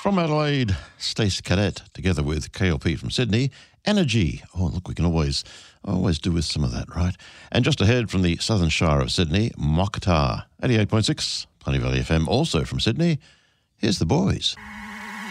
From Adelaide, Stacey Cadet, together with KLP from Sydney, Energy. Oh, look, we can always do with some of that, right? And just ahead from the Southern Shire of Sydney, Mokata, 88.6, Plenty Valley FM, also from Sydney. Here's the boys.